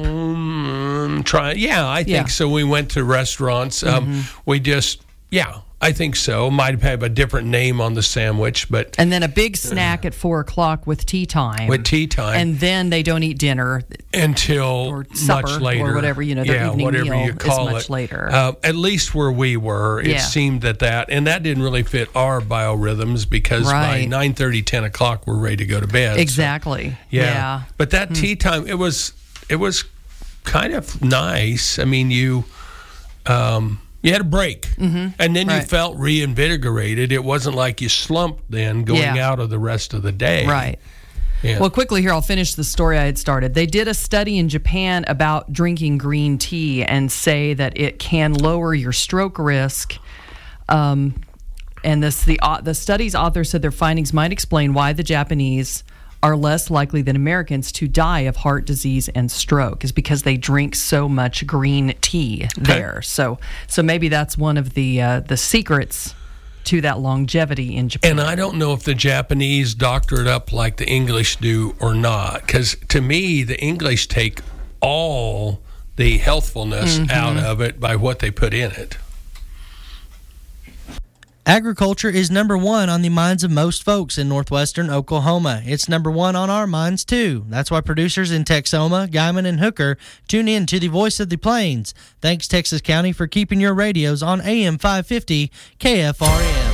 I think so. We went to restaurants. We just, I think so. Might have a different name on the sandwich, but... And then a big snack at 4 o'clock with tea time. With tea time. And then they don't eat dinner. Until or supper, much later. Or whatever, their evening whatever meal you call is much later. At least where we were, it seemed that, and that didn't really fit our biorhythms because by 9:30, 10 o'clock, we're ready to go to bed. Exactly. So, yeah. But that tea time, it was kind of nice. I mean, You had a break, and then you felt reinvigorated. It wasn't like you slumped then going out of the rest of the day. Right. Yeah. Well, quickly here, I'll finish the story I had started. They did a study in Japan about drinking green tea and say that it can lower your stroke risk. And the study's author said their findings might explain why the Japanese are less likely than Americans to die of heart disease and stroke, is because they drink so much green tea there. So maybe that's one of the secrets to that longevity in Japan. And I don't know if the Japanese doctor it up like the English do or not, because to me, the English take all the healthfulness out of it by what they put in it. Agriculture is number one on the minds of most folks in northwestern Oklahoma. It's number one on our minds, too. That's why producers in Texoma, Guymon, and Hooker tune in to the Voice of the Plains. Thanks, Texas County, for keeping your radios on AM 550 KFRM.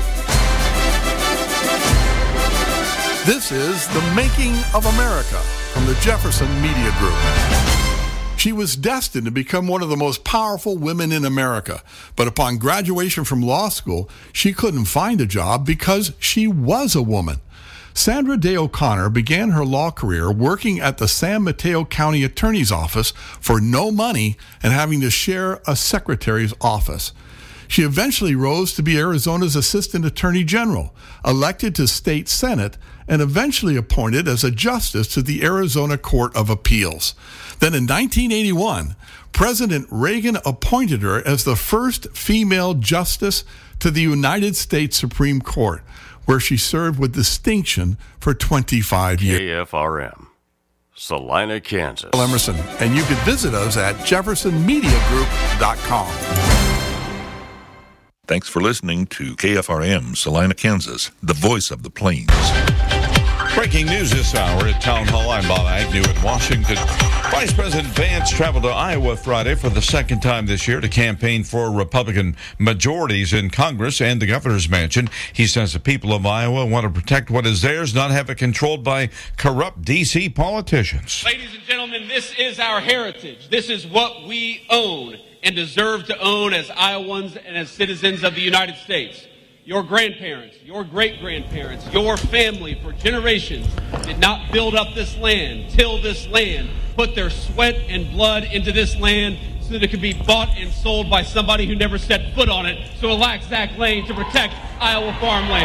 This is The Making of America from the Jefferson Media Group. She was destined to become one of the most powerful women in America, but upon graduation from law school, she couldn't find a job because she was a woman. Sandra Day O'Connor began her law career working at the San Mateo County Attorney's Office for no money and having to share a secretary's office. She eventually rose to be Arizona's Assistant Attorney General, elected to State Senate, and eventually appointed as a justice to the Arizona Court of Appeals. Then in 1981, President Reagan appointed her as the first female justice to the United States Supreme Court, where she served with distinction for 25 years. KFRM, Salina, Kansas. Emerson, and you can visit us at jeffersonmediagroup.com. Thanks for listening to KFRM, Salina, Kansas, the voice of the Plains. Breaking news this hour at Town Hall. I'm Bob Agnew in Washington. Vice President Vance traveled to Iowa Friday for the second time this year to campaign for Republican majorities in Congress and the governor's mansion. He says the people of Iowa want to protect what is theirs, not have it controlled by corrupt D.C. politicians. Ladies and gentlemen, this is our heritage. This is what we own and deserve to own as Iowans and as citizens of the United States. Your grandparents, your great-grandparents, your family for generations did not build up this land, till this land, put their sweat and blood into this land so that it could be bought and sold by somebody who never set foot on it, so elect Zach Lane to protect Iowa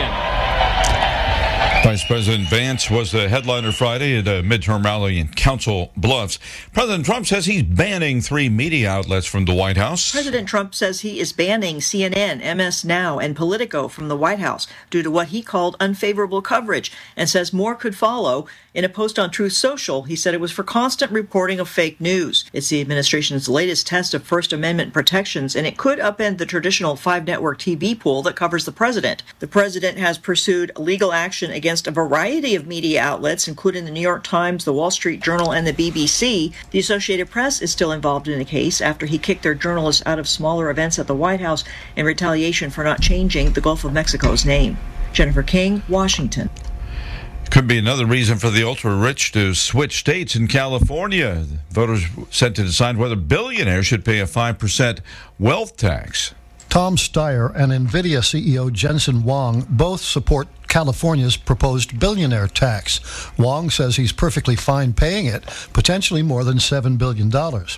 farmland. Vice President Vance was the headliner Friday at a midterm rally in Council Bluffs. President Trump says he's banning 3 media outlets from the White House. President Trump says he is banning CNN, MS Now, and Politico from the White House due to what he called unfavorable coverage, and says more could follow. In a post on Truth Social, he said it was for constant reporting of fake news. It's the administration's latest test of First Amendment protections, and it could upend the traditional 5-network TV pool that covers the president. The president has pursued legal action against a variety of media outlets, including the New York Times, the Wall Street Journal, and the BBC. The Associated Press is still involved in the case after he kicked their journalists out of smaller events at the White House in retaliation for not changing the Gulf of Mexico's name. Jennifer King, Washington. Could be another reason for the ultra-rich to switch states in California. Voters set to decide whether billionaires should pay a 5% wealth tax. Tom Steyer and NVIDIA CEO Jensen Huang both support California's proposed billionaire tax. Huang says he's perfectly fine paying it, potentially more than $7 billion.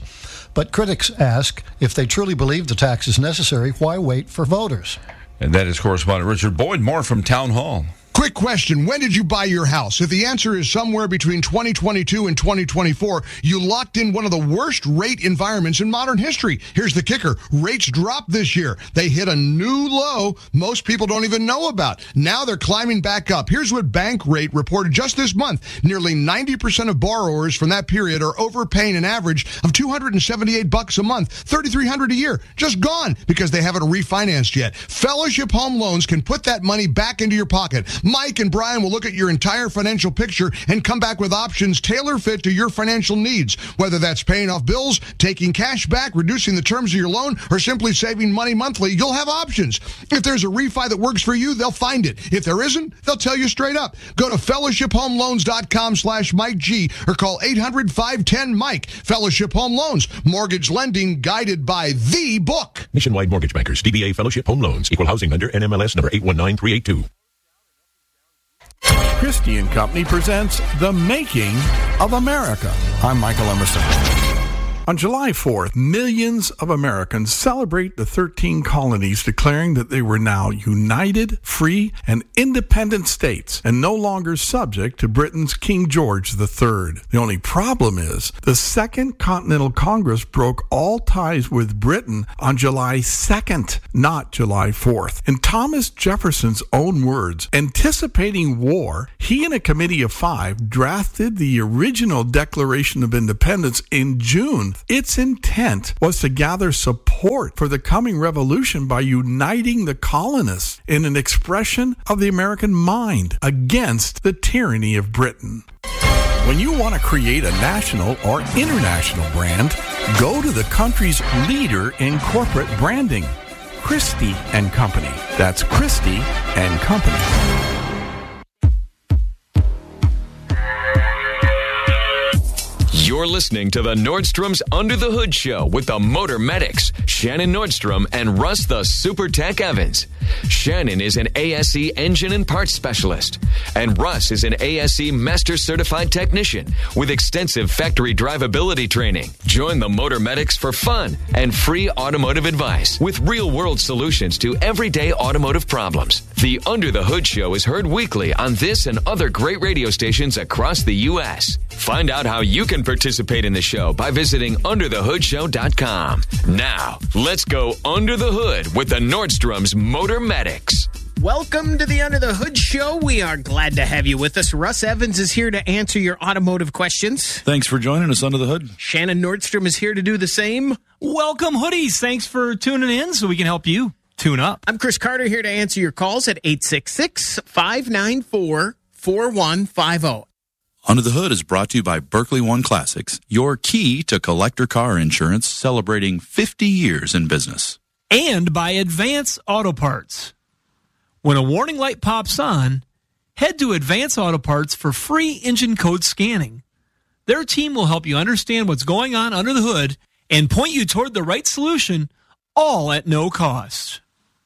But critics ask, if they truly believe the tax is necessary, why wait for voters? And that is correspondent Richard Boyd. More from Town Hall. Quick question. When did you buy your house? If the answer is somewhere between 2022 and 2024, you locked in one of the worst rate environments in modern history. Here's the kicker. Rates dropped this year. They hit a new low most people don't even know about. Now they're climbing back up. Here's what Bankrate reported just this month. Nearly 90% of borrowers from that period are overpaying an average of $278 a month, $3,300 a year. Just gone because they haven't refinanced yet. Fellowship Home Loans can put that money back into your pocket. Mike and Brian will look at your entire financial picture and come back with options tailor-fit to your financial needs. Whether that's paying off bills, taking cash back, reducing the terms of your loan, or simply saving money monthly, you'll have options. If there's a refi that works for you, they'll find it. If there isn't, they'll tell you straight up. Go to fellowshiphomeloans.com/Mike G or call 800-510-MIKE. Fellowship Home Loans. Mortgage lending guided by the book. Nationwide Mortgage Bankers, DBA Fellowship Home Loans, Equal Housing Lender, NMLS number 819382. Christie and Company presents The Making of America. I'm Michael Emerson. On July 4th, millions of Americans celebrate the 13 colonies declaring that they were now united, free, and independent states and no longer subject to Britain's King George III. The only problem is the Second Continental Congress broke all ties with Britain on July 2nd, not July 4th. In Thomas Jefferson's own words, anticipating war, he and a committee of 5 drafted the original Declaration of Independence in June. Its intent was to gather support for the coming revolution by uniting the colonists in an expression of the American mind against the tyranny of Britain. When you want to create a national or international brand, go to the country's leader in corporate branding, Christie and Company. That's Christie and Company. You're listening to the Nordstrom's Under the Hood Show with the Motor Medics, Shannon Nordstrom and Russ the Super Tech Evans. Shannon is an ASE engine and parts specialist, and Russ is an ASE Master Certified Technician with extensive factory drivability training. Join the Motor Medics for fun and free automotive advice with real-world solutions to everyday automotive problems. The Under the Hood Show is heard weekly on this and other great radio stations across the U.S. Find out how you can participate in the show by visiting underthehoodshow.com. Now, let's go under the hood with the Nordstrom's Motor Medics. Welcome to the Under the Hood Show. We are glad to have you with us. Russ Evans is here to answer your automotive questions. Thanks for joining us under the hood. Shannon Nordstrom is here to do the same. Welcome, hoodies. Thanks for tuning in so we can help you tune up. I'm Chris Carter here to answer your calls at 866-594-4150. Under the Hood is brought to you by Berkeley One Classics, your key to collector car insurance, celebrating 50 years in business. And by Advance Auto Parts. When a warning light pops on, head to Advance Auto Parts for free engine code scanning. Their team will help you understand what's going on under the hood and point you toward the right solution, all at no cost.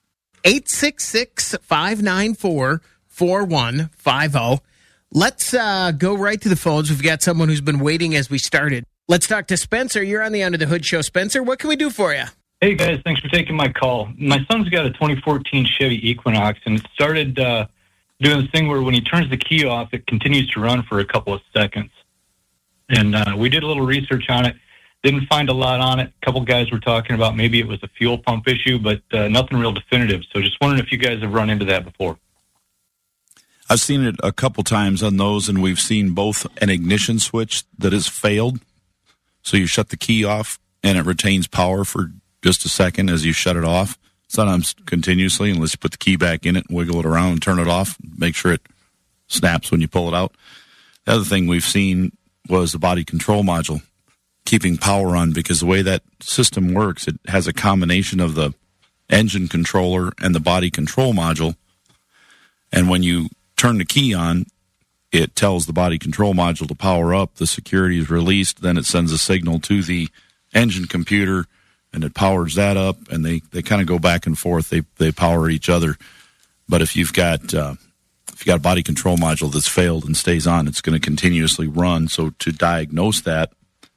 866-594-4150. Let's go right to the phones. We've got someone who's been waiting as we started. Let's talk to Spencer. You're on the Under the Hood Show. Spencer, what can we do for you? Hey, guys. Thanks for taking my call. My son's got a 2014 Chevy Equinox, and it started doing this thing where when he turns the key off, it continues to run for a couple of seconds. And we did a little research on it. Didn't find a lot on it. A couple guys were talking about maybe it was a fuel pump issue, but nothing real definitive. So just wondering if you guys have run into that before. I've seen it a couple times on those, and we've seen both an ignition switch that has failed. So you shut the key off, and it retains power for just a second as you shut it off. Sometimes continuously, unless you put the key back in it and wiggle it around and turn it off, make sure it snaps when you pull it out. The other thing we've seen was the body control module keeping power on, because the way that system works, it has a combination of the engine controller and the body control module. And when you turn the key on, it tells the body control module to power up, the security is released, then it sends a signal to the engine computer, and it powers that up, and they kind of go back and forth. They power each other. But if you've got a body control module that's failed and stays on, it's going to continuously run. So to diagnose that,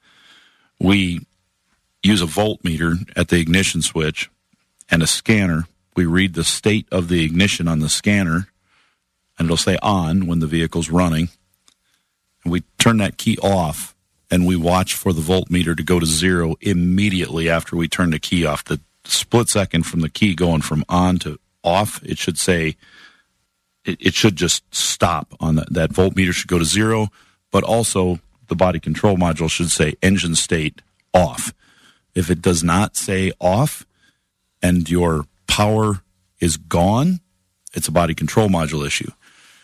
we use a voltmeter at the ignition switch and a scanner. We read the state of the ignition on the scanner, and it'll say on when the vehicle's running. And we turn that key off, and we watch for the voltmeter to go to zero immediately after we turn the key off. The split second from the key going from on to off, it should say, it should just stop on that voltmeter should go to zero, but also the body control module should say engine state off. If it does not say off and your power is gone, it's a body control module issue.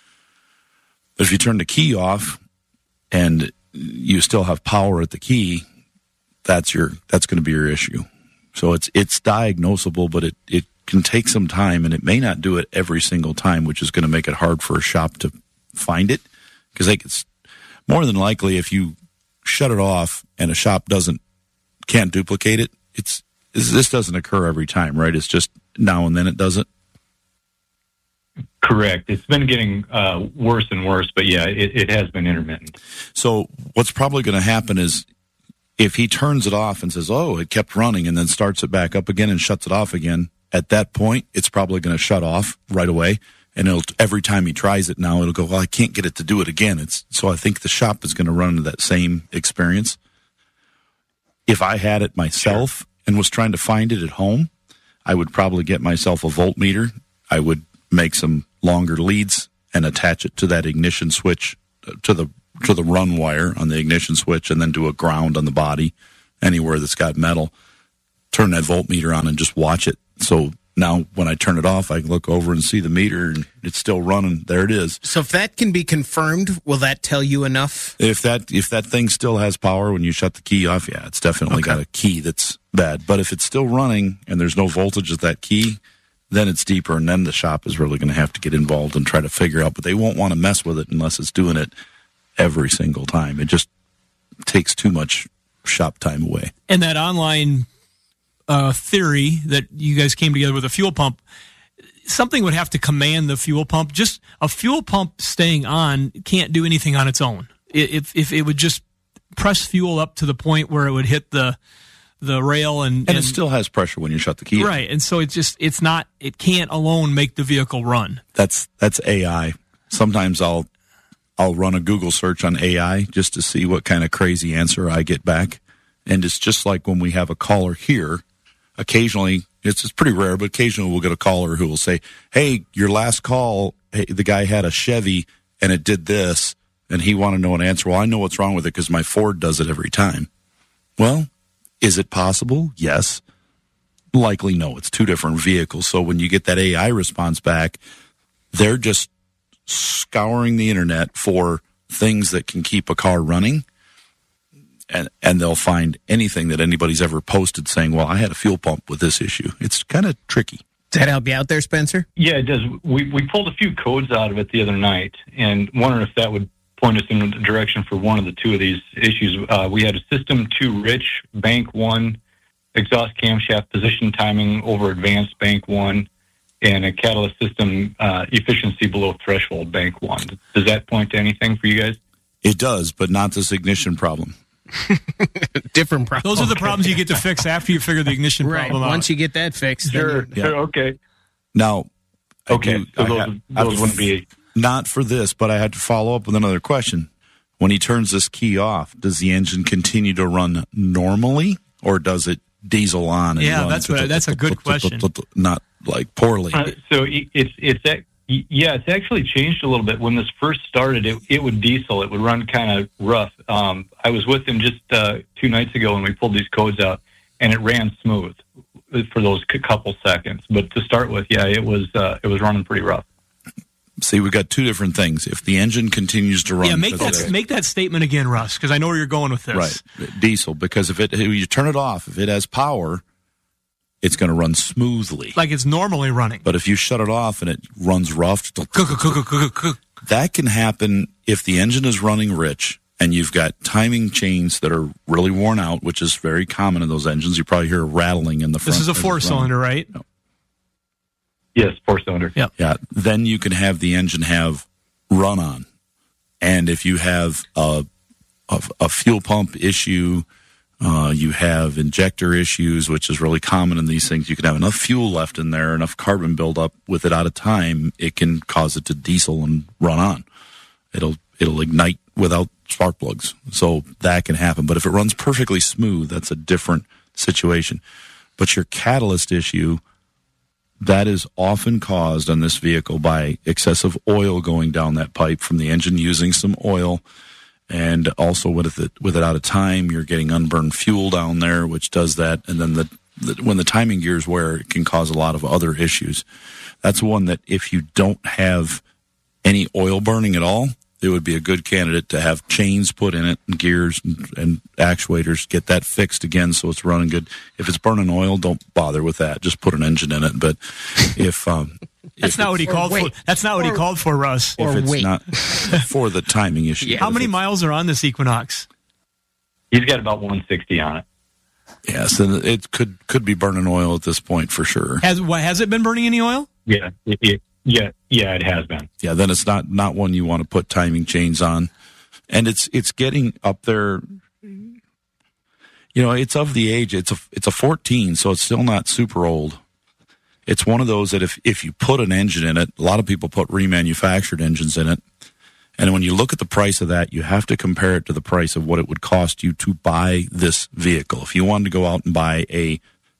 But if you turn the key off and you still have power at the key, that's going to be your issue. So it's diagnosable, but it can take some time, and it may not do it every single time, which is going to make it hard for a shop to find it. Because it's more than likely, if you shut it off and a shop can't duplicate it, this doesn't occur every time, right? It's just now and then it doesn't. Correct. It's been getting worse and worse, but yeah, it has been intermittent. So what's probably going to happen is if he turns it off and says, oh, it kept running, and then starts it back up again and shuts it off again, at that point, it's probably going to shut off right away. And every time he tries it now, it'll go, well, I can't get it to do it again. So I think the shop is going to run into that same experience. If I had it myself and was trying to find it at home, I would probably get myself a voltmeter. I would make some longer leads and attach it to that ignition switch, to the run wire on the ignition switch, and then do a ground on the body anywhere that's got metal. Turn that voltmeter on and just watch it. So now when I turn it off, I can look over and see the meter, and it's still running. There it is. So if that can be confirmed, will that tell you enough? If that thing still has power when you shut the key off, yeah, it's definitely got a key that's bad. But if it's still running and there's no voltage at that key, then it's deeper, and then the shop is really going to have to get involved and try to figure out. But they won't want to mess with it unless it's doing it every single time. It just takes too much shop time away. And that online theory that you guys came together with a fuel pump, something would have to command the fuel pump. Just a fuel pump staying on can't do anything on its own. If it would just press fuel up to the point where it would hit the rail and it still has pressure when you shut the key. Right. And so it can't alone make the vehicle run. That's AI. Sometimes I'll run a Google search on AI just to see what kind of crazy answer I get back. And it's just like when we have a caller here, occasionally, it's pretty rare, but occasionally we'll get a caller who will say, hey, your last call, hey, the guy had a Chevy and it did this, and he wanted to know an answer. Well, I know what's wrong with it because my Ford does it every time. Well, is it possible? Yes. Likely no. It's two different vehicles. So when you get that AI response back, they're just scouring the internet for things that can keep a car running, and they'll find anything that anybody's ever posted saying, well, I had a fuel pump with this issue. It's kind of tricky. Does that help you out there, Spencer? Yeah, it does. We pulled a few codes out of it the other night, and wondering if that would point us in the direction for one of the two of these issues. We had a system too rich, bank 1, exhaust camshaft position timing over advanced, bank 1, and a catalyst system efficiency below threshold, bank 1. Does that point to anything for you guys? It does, but not this ignition problem. Different problem. Those are the problems you get to fix after you figure the ignition problem out. Once you get that fixed. Sure. Okay. Now, okay. So those wouldn't be... Not for this, but I had to follow up with another question. When he turns this key off, does the engine continue to run normally, or does it diesel on? And yeah, that's a good question. Not like poorly. So it's actually changed a little bit. When this first started, it would diesel. It would run kind of rough. I was with him just 2 nights ago when we pulled these codes out, and it ran smooth for those couple seconds. But to start with, yeah, it was running pretty rough. See, we've got two different things. If the engine continues to run... Yeah, make that statement again, Russ, because I know where you're going with this. Right, diesel, because if you turn it off, if it has power, it's going to run smoothly. Like it's normally running. But if you shut it off and it runs rough... That can happen if the engine is running rich and you've got timing chains that are really worn out, which is very common in those engines. You probably hear rattling in the front. This is a 4-cylinder, right? No. Yes, 4-cylinder. Yep. Yeah. Then you can have the engine have run on. And if you have a fuel pump issue, you have injector issues, which is really common in these things. You can have enough fuel left in there, enough carbon buildup with it out of time, it can cause it to diesel and run on. It'll ignite without spark plugs. So that can happen. But if it runs perfectly smooth, that's a different situation. But your catalyst issue, that is often caused on this vehicle by excessive oil going down that pipe from the engine using some oil. And also with it out of time, you're getting unburned fuel down there, which does that. And then when the timing gears wear, it can cause a lot of other issues. That's one that if you don't have any oil burning at all, it would be a good candidate to have chains put in it and gears and actuators, get that fixed again so it's running good. If it's burning oil, don't bother with that. Just put an engine in it. But if that's not what he called for. That's not what he called for, Russ. If it's not for the timing issue. Yeah. How many miles are on this Equinox? He's got about 160 on it. Yes, and it could be burning oil at this point for sure. Has it been burning any oil? Yeah, it has been. Yeah, then it's not one you want to put timing chains on, and it's getting up there. It's of the age. It's a 14, so it's still not super old. It's one of those that if you put an engine in it, a lot of people put remanufactured engines in it. And when you look at the price of that, you have to compare it to the price of what it would cost you to buy this vehicle. If you wanted to go out and buy a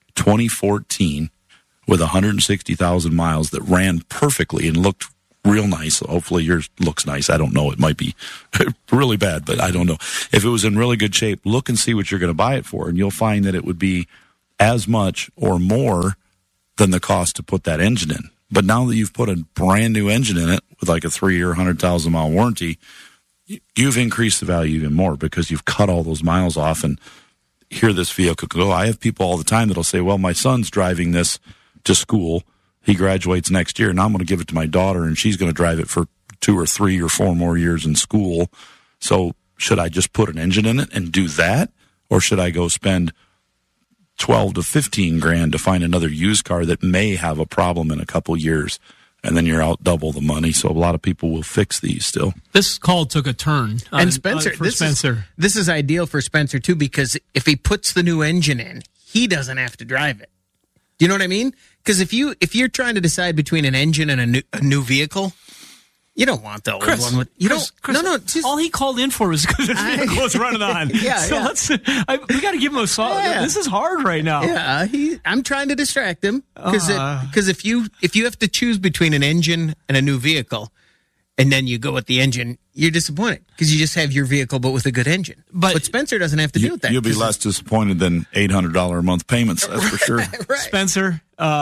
2014 with 160,000 miles that ran perfectly and looked real nice, hopefully yours looks nice. I don't know. It might be really bad, but I don't know. If it was in really good shape, look and see what you're going to buy it for, and you'll find that it would be as much or more than the cost to put that engine in. But now that you've put a brand new engine in it with like a 3-year, 100,000 mile warranty, you've increased the value even more because you've cut all those miles off. And here this vehicle could go. I have people all the time that'll say, well, my son's driving this to school. He graduates next year, and I'm going to give it to my daughter, and she's going to drive it for 2 or 3 or 4 more years in school. So should I just put an engine in it and do that? Or should I go spend 12 to 15 grand to find another used car that may have a problem in a couple years, and then you're out double the money? So a lot of people will fix these still. This call took a turn. And Spencer, this is ideal for Spencer too, because if he puts the new engine in, he doesn't have to drive it. Do you know what I mean? Because if you're trying to decide between an engine and a new vehicle, you don't want the old one. All he called in for was because his vehicle was running on. We got to give him a solid. Yeah. This is hard right now. Yeah, I'm trying to distract him because if you have to choose between an engine and a new vehicle, and then you go with the engine, you're disappointed because you just have your vehicle but with a good engine. But Spencer doesn't have to deal with that. You'll be less disappointed than $800 a month payments. That's for sure. Right. Spencer.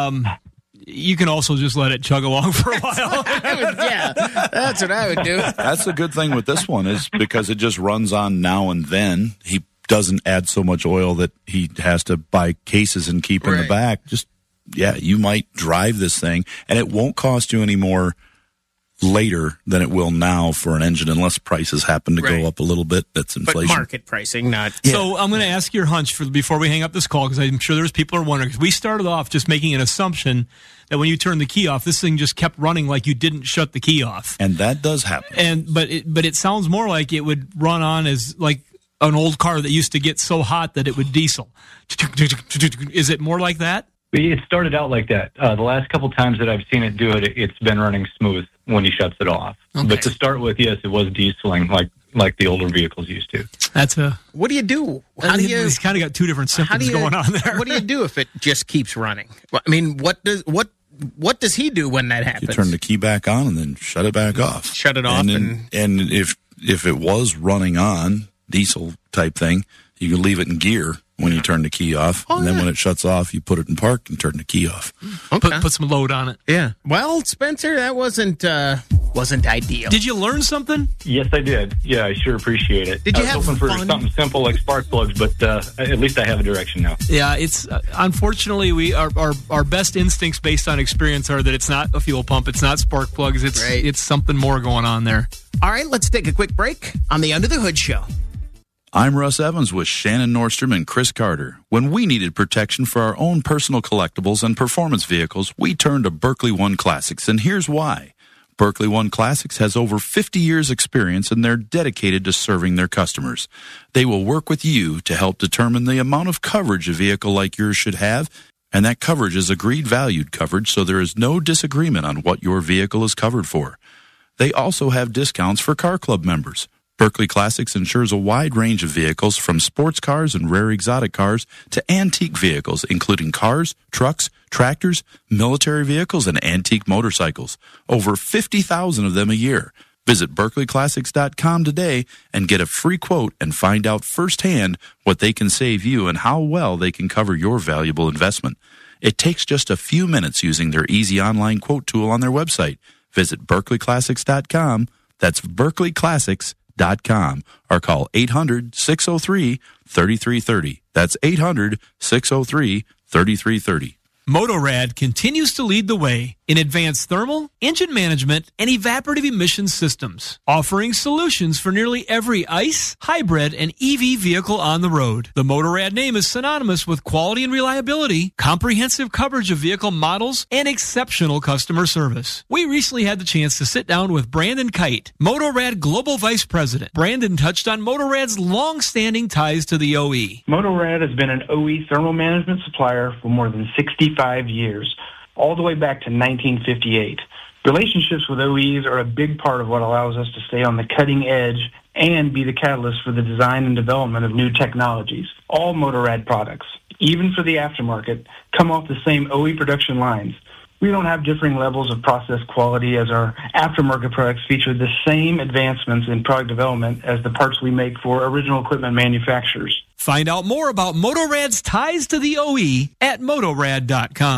You can also just let it chug along for a while. That's what I would do. That's the good thing with this one is because it just runs on now and then. He doesn't add so much oil that he has to buy cases and keep in the back. You might drive this thing, and it won't cost you any more later than it will now for an engine unless prices happen to go up a little bit. That's inflation. But market pricing, not... So I'm going to ask your hunch before we hang up this call, because I'm sure there's people who are wondering, because we started off just making an assumption that when you turn the key off, this thing just kept running like you didn't shut the key off. And that does happen. But it sounds more like it would run on as like an old car that used to get so hot that it would diesel. Is it more like that? It started out like that. The last couple times that I've seen it do it, it's been running smooth when he shuts it off. Okay. But to start with, yes, it was dieseling like the older vehicles used to. What do you do? He's kind of got two different symptoms going on there. What do you do if it just keeps running? I mean, what does he do when that happens? You turn the key back on and then shut it back off. Shut it off, and if it was running on diesel type thing, you can leave it in gear when you turn the key off, and then when it shuts off, you put it in park and turn the key off. Okay. Put some load on it. Yeah. Well, Spencer, that wasn't ideal. Did you learn something? Yes, I did. Yeah, I sure appreciate it. Did you I was hoping for something simple like spark plugs, but at least I have a direction now. Yeah, it's unfortunately our best instincts based on experience are that it's not a fuel pump, it's not spark plugs, it's something more going on there. All right, let's take a quick break on the Under the Hood Show. I'm Russ Evans with Shannon Nordstrom and Chris Carter. When we needed protection for our own personal collectibles and performance vehicles, we turned to Berkley One Classics, and here's why. Berkley One Classics has over 50 years experience, and they're dedicated to serving their customers. They will work with you to help determine the amount of coverage a vehicle like yours should have, and that coverage is agreed valued coverage, so there is no disagreement on what your vehicle is covered for. They also have discounts for Car Club members. Berkley Classics insures a wide range of vehicles from sports cars and rare exotic cars to antique vehicles, including cars, trucks, tractors, military vehicles, and antique motorcycles. Over 50,000 of them a year. Visit BerkleyClassics.com today and get a free quote and find out firsthand what they can save you and how well they can cover your valuable investment. It takes just a few minutes using their easy online quote tool on their website. Visit BerkleyClassics.com. That's BerkeleyClassics.com or call 800-603-3330. That's 800-603-3330. Motorad continues to lead the way in advanced thermal, engine management, and evaporative emission systems, offering solutions for nearly every ICE, hybrid, and EV vehicle on the road. The Motorad name is synonymous with quality and reliability, comprehensive coverage of vehicle models, and exceptional customer service. We recently had the chance to sit down with Brandon Kite, Motorad Global Vice President. Brandon touched on Motorad's long-standing ties to the OE. Motorad has been an OE thermal management supplier for more than 65 years, all the way back to 1958. Relationships with OEs are a big part of what allows us to stay on the cutting edge and be the catalyst for the design and development of new technologies. All Motorad products, even for the aftermarket, come off the same OE production lines. We don't have differing levels of process quality, as our aftermarket products feature the same advancements in product development as the parts we make for original equipment manufacturers. Find out more about Motorad's ties to the OE at motorad.com.